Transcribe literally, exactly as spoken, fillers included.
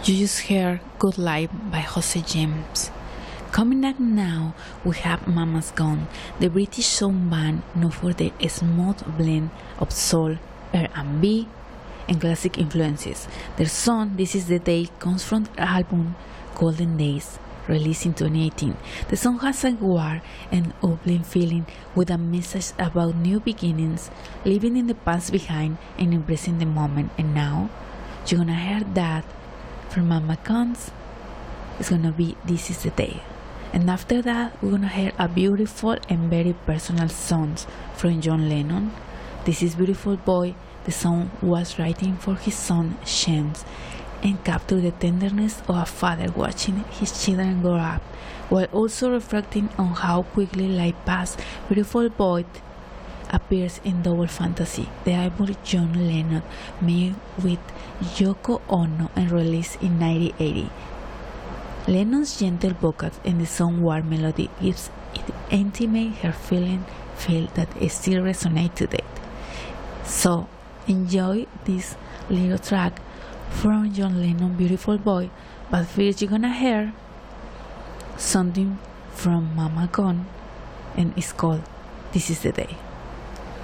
You just heard Good Life by Jose James. Coming up now, we have Mama's Gone, the British song band known for their smooth blend of soul, R and B, and classic influences. Their song This Is The Day comes from their album Golden Days, released in twenty eighteen. The song has a warm and upbeat feeling with a message about new beginnings, leaving in the past behind and embracing the moment. And now, you're gonna hear that from Mama Guns. It's gonna be This Is The Day. And after that, we're gonna hear a beautiful and very personal song from John Lennon. This is Beautiful Boy. The song was written for his son James and captured the tenderness of a father watching his children grow up, while also reflecting on how quickly life passed. Beautiful Boy appears in Double Fantasy, the album John Lennon made with Yoko Ono and released in nineteen eighty. Lennon's gentle vocals and the song's warm melody gives it intimate her feeling feel that still resonate today. So enjoy this little track from John Lennon, Beautiful Boy, but first you're gonna hear something from Mama Gone, and it's called This Is The Day.